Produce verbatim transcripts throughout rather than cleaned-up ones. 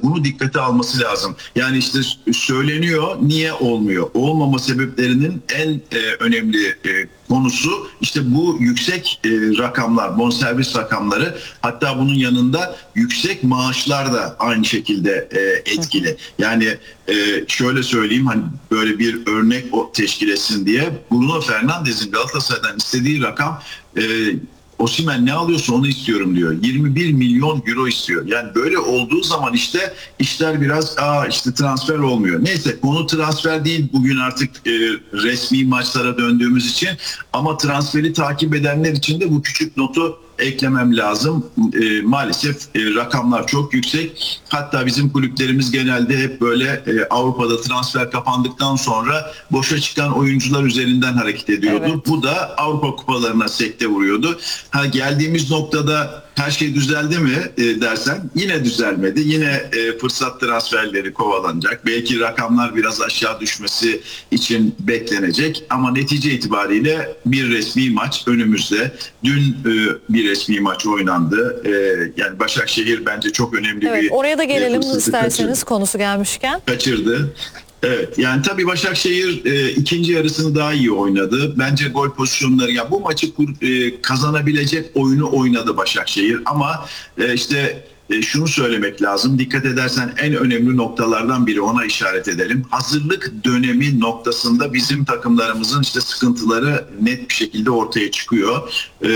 Bunu dikkate alması lazım. Yani işte söyleniyor, niye olmuyor? Olmama sebeplerinin en e, önemli e, konusu işte bu yüksek e, rakamlar, bonservis rakamları, hatta bunun yanında yüksek maaşlar da aynı şekilde e, etkili. Yani e, şöyle söyleyeyim, hani böyle bir örnek o teşkil etsin diye, Bruno Fernandes'in Galatasaray'dan istediği rakam e, Osimhen ne alıyorsa onu istiyorum diyor. yirmi bir milyon euro istiyor. Yani böyle olduğu zaman işte işler biraz aa işte transfer olmuyor. Neyse, konu transfer değil bugün artık e, resmi maçlara döndüğümüz için, ama transferi takip edenler için de bu küçük notu eklemem lazım. E, maalesef e, rakamlar çok yüksek. Hatta bizim kulüplerimiz genelde hep böyle e, Avrupa'da transfer kapandıktan sonra boşa çıkan oyuncular üzerinden hareket ediyordu. Evet. Bu da Avrupa kupalarına sekte vuruyordu. Ha, geldiğimiz noktada her şey düzeldi mi e, dersen yine düzelmedi. Yine e, fırsat transferleri kovalanacak. Belki rakamlar biraz aşağı düşmesi için beklenecek. Ama netice itibariyle bir resmi maç önümüzde. Dün e, bir resmi maç oynandı. E, yani Başakşehir bence çok önemli evet, bir oraya da gelelim e, isterseniz kaçırdı. konusu gelmişken. Kaçırdı. Evet, yani tabii Başakşehir e, ikinci yarısını daha iyi oynadı. Bence gol pozisyonları, ya bu maçı kur, e, kazanabilecek oyunu oynadı Başakşehir. Ama e, işte e, şunu söylemek lazım. Dikkat edersen en önemli noktalardan biri, ona işaret edelim. Hazırlık dönemi noktasında bizim takımlarımızın işte sıkıntıları net bir şekilde ortaya çıkıyor. E,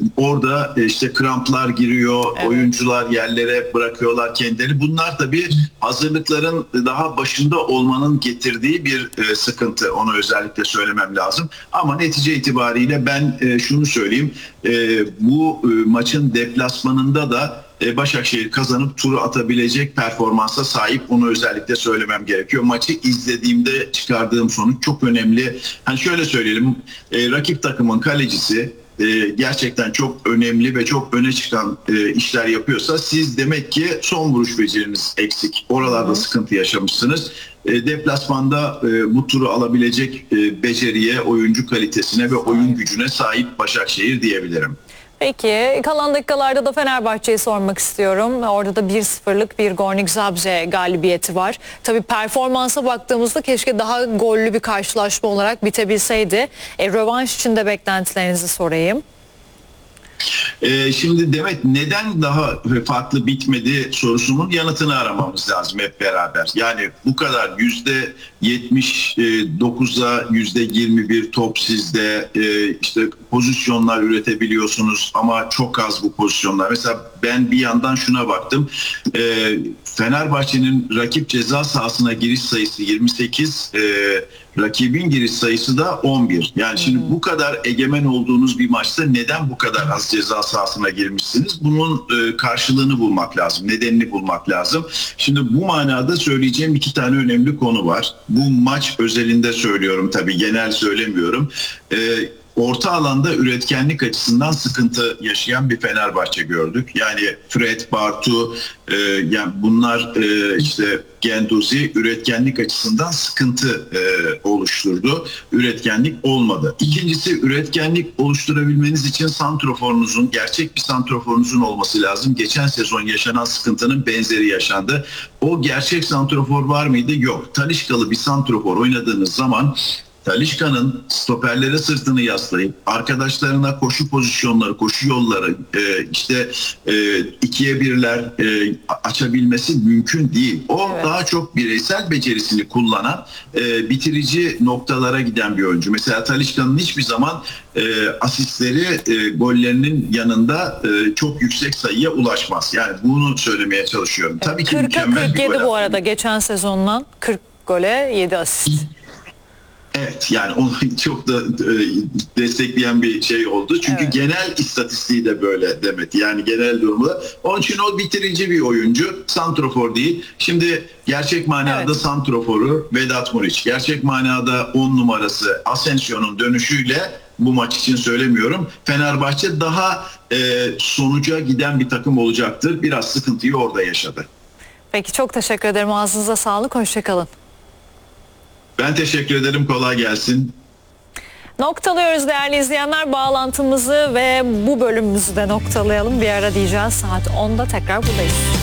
orada e, işte kramplar giriyor, evet. Oyuncular yerlere bırakıyorlar kendileri. Bunlar tabii hazırlıkların daha başında olmanın getirdiği bir e, sıkıntı. Onu özellikle söylemem lazım. Ama netice itibariyle ben e, şunu söyleyeyim. E, bu e, maçın deplasmanında da Başakşehir kazanıp turu atabilecek performansa sahip, onu özellikle söylemem gerekiyor. Maçı izlediğimde çıkardığım sonuç çok önemli. Hani şöyle söyleyelim, e, rakip takımın kalecisi e, gerçekten çok önemli ve çok öne çıkan e, işler yapıyorsa, siz demek ki son vuruş beceriniz eksik. Oralarda Hı. sıkıntı yaşamışsınız. E, deplasmanda e, bu turu alabilecek e, beceriye, oyuncu kalitesine ve oyun gücüne sahip Başakşehir diyebilirim. Peki, kalan dakikalarda da Fenerbahçe'yi sormak istiyorum. Orada da bir sıfırlık bir Gornik Zabrze galibiyeti var. Tabii performansa baktığımızda keşke daha gollü bir karşılaşma olarak bitebilseydi. E, rövanş için de beklentilerinizi sorayım. Ee, şimdi Demet, neden daha farklı bitmedi sorusunun yanıtını aramamız lazım hep beraber. Yani bu kadar yüzde yetmiş dokuza yüzde yirmi bir top sizde, e, işte pozisyonlar üretebiliyorsunuz ama çok az bu pozisyonlar. Mesela ben bir yandan şuna baktım. E, Fenerbahçe'nin rakip ceza sahasına giriş sayısı yirmi sekiz, e, rakibin giriş sayısı da on bir. Yani şimdi bu kadar egemen olduğunuz bir maçta neden bu kadar az ceza sahasına girmişsiniz? Bunun e, karşılığını bulmak lazım, nedenini bulmak lazım. Şimdi bu manada söyleyeceğim iki tane önemli konu var. Bu maç özelinde söylüyorum, tabii genel söylemiyorum. E, Orta alanda üretkenlik açısından sıkıntı yaşayan bir Fenerbahçe gördük. Yani Fred, Bartu, e, yani bunlar e, işte Guendouzi üretkenlik açısından sıkıntı e, oluşturdu. Üretkenlik olmadı. İkincisi, üretkenlik oluşturabilmeniz için santroforunuzun, gerçek bir santroforunuzun olması lazım. Geçen sezon yaşanan sıkıntının benzeri yaşandı. O gerçek santrofor var mıydı? Yok. Talişkalı bir santrofor oynadığınız zaman Talisca'nın stoperlere sırtını yaslayıp arkadaşlarına koşu pozisyonları, koşu yolları, e, işte e, ikiye birler e, açabilmesi mümkün değil. O evet. daha çok bireysel becerisini kullanan, e, bitirici noktalara giden bir oyuncu. Mesela Talisca'nın hiçbir zaman e, asistleri e, gollerinin yanında e, çok yüksek sayıya ulaşmaz. Yani bunu söylemeye çalışıyorum. Evet, Tabii ki mükemmel kırka kırk yedi bu arada attı. Geçen sezondan kırk gole yedi asist. Evet, yani onu çok da e, destekleyen bir şey oldu. Çünkü evet. genel istatistiği de böyle Demet. Yani genel durumu da. Onun için o bitirici bir oyuncu. Santrofor değil. Şimdi gerçek manada evet. santroforu Vedat Muriç. Gerçek manada on numarası Asensio'nun dönüşüyle, bu maç için söylemiyorum, Fenerbahçe daha e, sonuca giden bir takım olacaktır. Biraz sıkıntıyı orada yaşadı. Peki, çok teşekkür ederim. Ağzınıza sağlık. Hoşçakalın. Ben teşekkür ederim. Kolay gelsin. Noktalıyoruz değerli izleyenler bağlantımızı ve bu bölümümüzü de noktalayalım. Bir ara diyeceğiz. Saat onda tekrar buradayız.